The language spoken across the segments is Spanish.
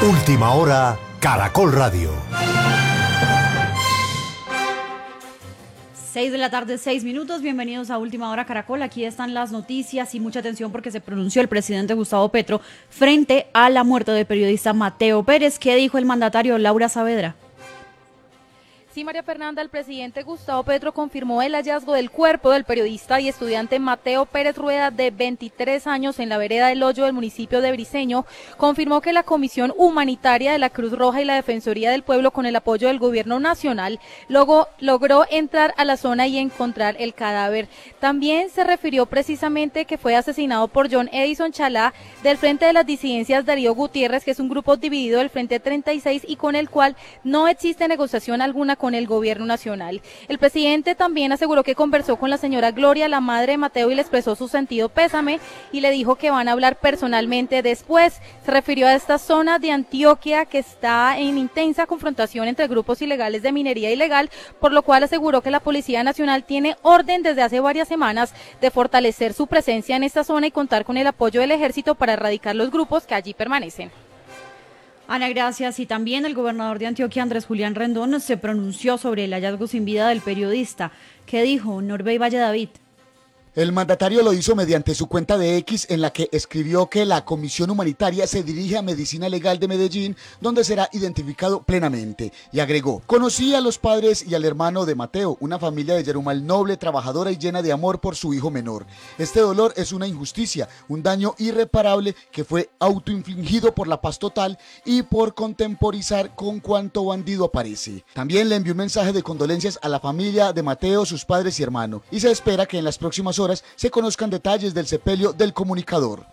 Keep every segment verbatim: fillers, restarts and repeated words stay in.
Última hora, Caracol Radio. Seis de la tarde, seis minutos, bienvenidos a Última Hora Caracol, aquí están las noticias y mucha atención porque se pronunció el presidente Gustavo Petro frente a la muerte del periodista Mateo Pérez. ¿Qué dijo el mandatario? Laura Saavedra. Sí, María Fernanda, el presidente Gustavo Petro confirmó el hallazgo del cuerpo del periodista y estudiante Mateo Pérez Rueda, de veintitrés años, en la vereda del Hoyo del municipio de Briceño. Confirmó que la Comisión Humanitaria de la Cruz Roja y la Defensoría del Pueblo, con el apoyo del gobierno nacional, logró, logró entrar a la zona y encontrar el cadáver. También se refirió precisamente que fue asesinado por John Edison Chalá, del Frente de las Disidencias Darío Gutiérrez, que es un grupo dividido del Frente treinta y seis y con el cual no existe negociación alguna con el gobierno nacional. El presidente también aseguró que conversó con la señora Gloria, la madre de Mateo, y le expresó su sentido pésame y le dijo que van a hablar personalmente después. Se refirió a esta zona de Antioquia que está en intensa confrontación entre grupos ilegales de minería ilegal, por lo cual aseguró que la Policía Nacional tiene orden desde hace varias semanas de fortalecer su presencia en esta zona y contar con el apoyo del ejército para erradicar los grupos que allí permanecen. Ana, gracias. Y también el gobernador de Antioquia, Andrés Julián Rendón, se pronunció sobre el hallazgo sin vida del periodista. ¿Qué dijo Norbey Valle David? El mandatario lo hizo mediante su cuenta de X, en la que escribió que la Comisión Humanitaria se dirige a Medicina Legal de Medellín, donde será identificado plenamente. Y agregó: conocí a los padres y al hermano de Mateo, una familia de Yerumal noble, trabajadora y llena de amor por su hijo menor. Este dolor es una injusticia, un daño irreparable que fue autoinfligido por la paz total y por contemporizar con cuanto bandido aparece. También le envió un mensaje de condolencias a la familia de Mateo, sus padres y hermano, y se espera que en las próximas horas se conozcan detalles del sepelio del comunicador.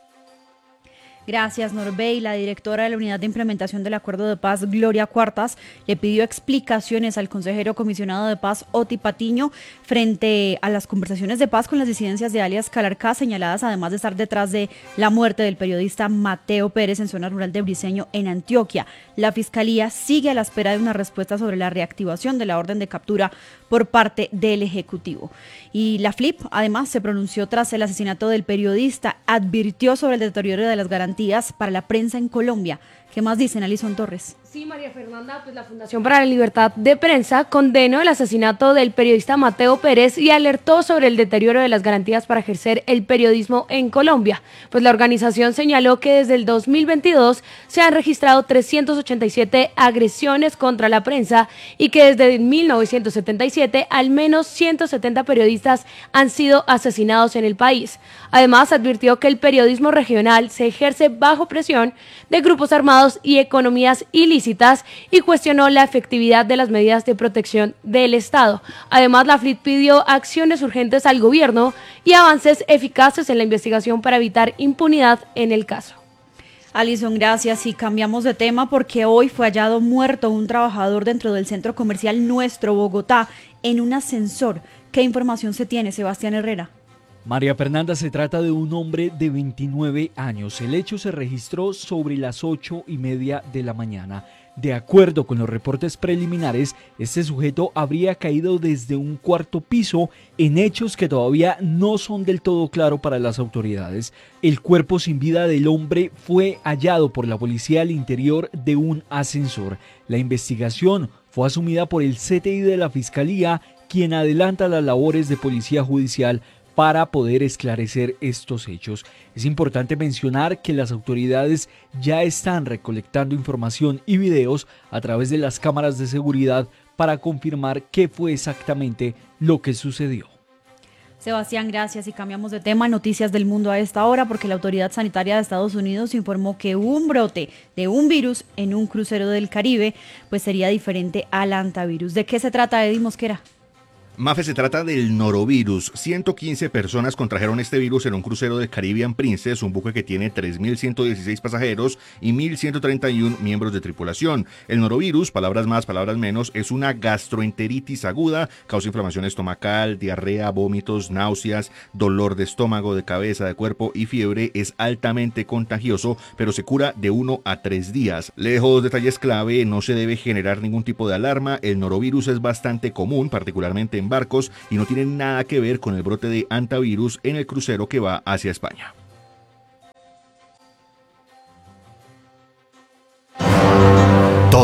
Gracias, Norbey. La directora de la Unidad de Implementación del Acuerdo de Paz, Gloria Cuartas, le pidió explicaciones al consejero comisionado de paz, Oti Patiño, frente a las conversaciones de paz con las disidencias de alias Calarcá, señaladas además de estar detrás de la muerte del periodista Mateo Pérez en zona rural de Briceño, en Antioquia. La Fiscalía sigue a la espera de una respuesta sobre la reactivación de la orden de captura por parte del Ejecutivo. Y la F L I P, además, se pronunció tras el asesinato del periodista, advirtió sobre el deterioro de las garantías para la prensa en Colombia. ¿Qué más dicen, Alison Torres? Sí, María Fernanda, pues la Fundación para la Libertad de Prensa condenó el asesinato del periodista Mateo Pérez y alertó sobre el deterioro de las garantías para ejercer el periodismo en Colombia. Pues la organización señaló que desde el dos mil veintidós se han registrado trescientas ochenta y siete agresiones contra la prensa y que desde mil novecientos setenta y siete al menos ciento setenta periodistas han sido asesinados en el país. Además, advirtió que el periodismo regional se ejerce bajo presión de grupos armados y economías ilícitas y cuestionó la efectividad de las medidas de protección del Estado. Además, la F L I P pidió acciones urgentes al gobierno y avances eficaces en la investigación para evitar impunidad en el caso. Alison, gracias. Y cambiamos de tema porque hoy fue hallado muerto un trabajador dentro del centro comercial Nuestro Bogotá en un ascensor. ¿Qué información se tiene, Sebastián Herrera? María Fernanda, se trata de un hombre de veintinueve años. El hecho se registró sobre las ocho y media de la mañana. De acuerdo con los reportes preliminares, este sujeto habría caído desde un cuarto piso en hechos que todavía no son del todo claros para las autoridades. El cuerpo sin vida del hombre fue hallado por la policía al interior de un ascensor. La investigación fue asumida por el C T I de la Fiscalía, quien adelanta las labores de policía judicial para poder esclarecer estos hechos. Es importante mencionar que las autoridades ya están recolectando información y videos a través de las cámaras de seguridad para confirmar qué fue exactamente lo que sucedió. Sebastián, gracias. Y cambiamos de tema, noticias del mundo a esta hora, porque la Autoridad Sanitaria de Estados Unidos informó que un brote de un virus en un crucero del Caribe pues sería diferente al hantavirus. ¿De qué se trata, Eddie Mosquera? Mafe, se trata del norovirus. ciento quince personas contrajeron este virus en un crucero de Caribbean Princess, un buque que tiene tres mil ciento dieciséis pasajeros y mil ciento treinta y uno miembros de tripulación. El norovirus, palabras más, palabras menos, es una gastroenteritis aguda, causa inflamación estomacal, diarrea, vómitos, náuseas, dolor de estómago, de cabeza, de cuerpo y fiebre. Es altamente contagioso, pero se cura de uno a tres días. Lejos detalles clave, no se debe generar ningún tipo de alarma. El norovirus es bastante común, particularmente en barcos, y no tiene nada que ver con el brote de hantavirus en el crucero que va hacia España.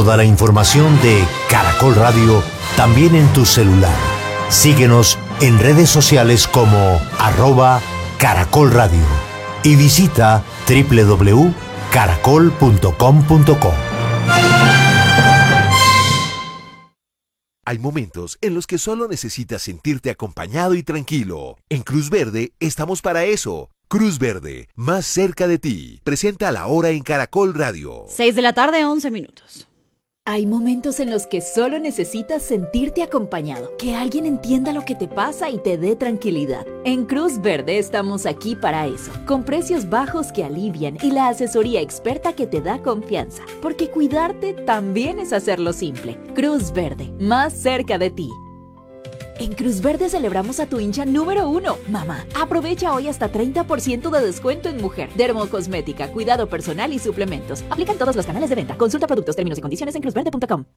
toda la información de Caracol Radio también en tu celular. Síguenos en redes sociales como arroba Caracol Radio y visita doble u doble u doble u punto caracol punto com punto co. Hay momentos en los que solo necesitas sentirte acompañado y tranquilo. En Cruz Verde estamos para eso. Cruz Verde, más cerca de ti. Presenta la hora en Caracol Radio. seis de la tarde, once minutos. Hay momentos en los que solo necesitas sentirte acompañado, que alguien entienda lo que te pasa y te dé tranquilidad. En Cruz Verde estamos aquí para eso, con precios bajos que alivian y la asesoría experta que te da confianza, porque cuidarte también es hacerlo simple. Cruz Verde, más cerca de ti. En Cruz Verde celebramos a tu hincha número uno, mamá. Aprovecha hoy hasta treinta por ciento de descuento en mujer, dermocosmética, cuidado personal y suplementos. Aplican todos los canales de venta. Consulta productos, términos y condiciones en cruz verde punto com.